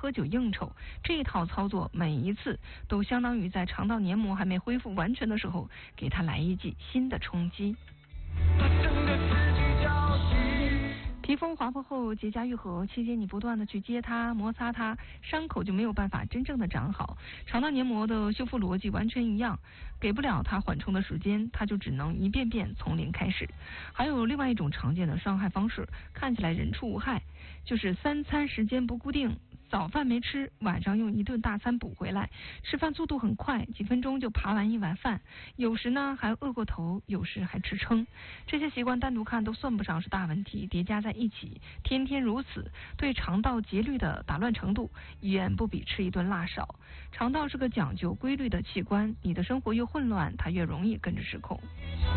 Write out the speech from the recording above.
喝酒应酬，这一套操作每一次都相当于在肠道黏膜还没恢复完全的时候，给它来一剂新的冲击。皮肤划破后结痂愈合，期间你不断的去接它摩擦它，伤口就没有办法真正的长好。肠道黏膜的修复逻辑完全一样，给不了它缓冲的时间，它就只能一遍遍从零开始。还有另外一种常见的伤害方式，看起来人畜无害，就是3餐时间不固定，早饭没吃，晚上用一顿大餐补回来，吃饭速度很快，几分钟就扒完一碗饭，有时呢还饿过头，有时还吃撑。这些习惯单独看都算不上是大问题，叠加在一起，天天如此，对肠道节律的打乱程度远不比吃一顿辣少。肠道是个讲究规律的器官，你的生活越混乱，它越容易跟着失控。